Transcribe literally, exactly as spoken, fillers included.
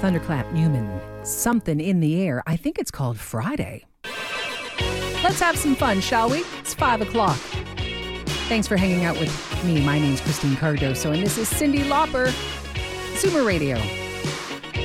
Thunderclap Newman, Something in the Air. I think it's called Friday. Let's have some fun, shall we? It's five o'clock. Thanks for hanging out with me. My name's Christine Cardoso, and this is Cyndi Lauper, Zoomer Radio.